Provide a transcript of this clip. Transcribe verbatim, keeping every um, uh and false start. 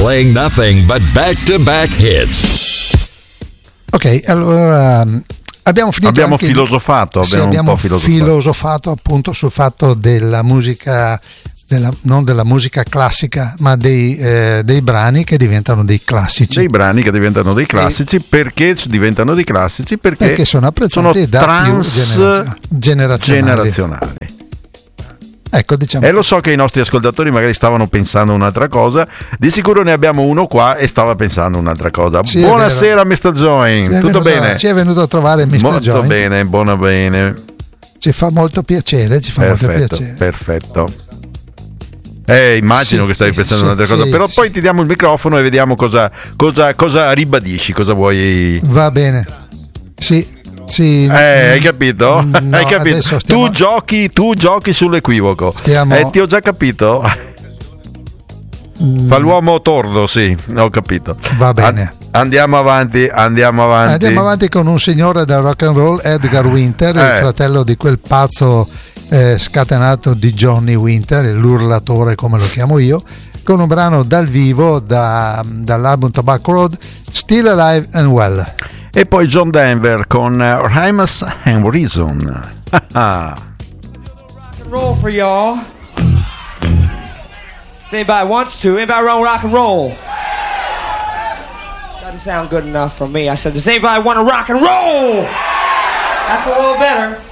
playing nothing but back-to-back hits. Ok, allora abbiamo finito. Abbiamo anche filosofato, sì, abbiamo, abbiamo un po' filosofato. filosofato appunto sul fatto della musica, della, non della musica classica, ma dei, eh, dei brani che diventano dei classici. Dei brani che diventano dei classici, e perché diventano dei classici? Perché, perché sono apprezzati sono da trans più generazionali. generazionali. Ecco, diciamo. E lo so che i nostri ascoltatori magari stavano pensando un'altra cosa, di sicuro ne abbiamo uno qua e stava pensando un'altra cosa. Sì, buonasera mister Join, tutto venuto, bene? Ci è venuto a trovare mister Molto Join. bene, buona bene. Ci fa molto piacere, ci fa Perfetto, molto piacere. perfetto. Eh, immagino sì, che stavi pensando sì, un'altra cosa, sì, però sì. poi ti diamo il microfono e vediamo cosa, cosa, cosa ribadisci, cosa vuoi. Va bene. Sì. Sì, Eh, hai capito? No, hai capito? stiamo... Tu giochi, tu giochi sull'equivoco. Stiamo... Eh, ti ho già capito. Mm. Fa l'uomo tordo, sì, ho capito. Va bene. An- andiamo avanti, andiamo avanti. Andiamo avanti con un signore del rock and roll, Edgar Winter, eh. il fratello di quel pazzo eh, scatenato di Johnny Winter, l'urlatore come lo chiamo io, con un brano dal vivo da, dall'album Tobacco Road, Still Alive and Well. E poi John Denver con uh, Rhymes and Reason. Rock and roll for y'all. If anybody wants to, anybody want rock and roll? Doesn't sound good enough for me. I said, does anybody want to rock and roll? That's a little better.